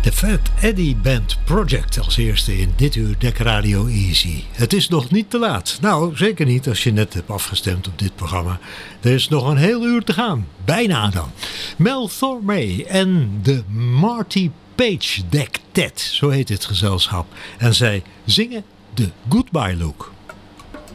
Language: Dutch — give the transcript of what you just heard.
De Fat Eddie Band Project als eerste in dit uur Dek Radio Easy. Het is nog niet te laat. Nou, zeker niet als je net hebt afgestemd op dit programma. Er is nog een heel uur te gaan. Bijna dan. Mel Torme en de Marty Page Dectet, zo heet het gezelschap. En zij zingen de Goodbye Look.